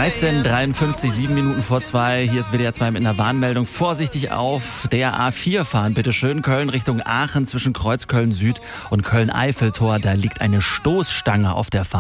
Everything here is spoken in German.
13:53, 7 Minuten vor 2. Hier ist WDR 2 mit einer Warnmeldung. Vorsichtig auf der A4 fahren, bitte schön. Köln Richtung Aachen zwischen Kreuzköln Süd und Köln-Eiffeltor. Da liegt eine Stoßstange auf der Fahrt.